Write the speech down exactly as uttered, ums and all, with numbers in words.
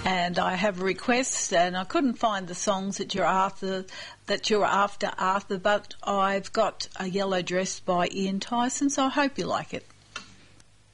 and I have requests, and I couldn't find the songs that you're after, that you're after, Arthur, but I've got A Yellow Dress by Ian Tyson, so I hope you like it.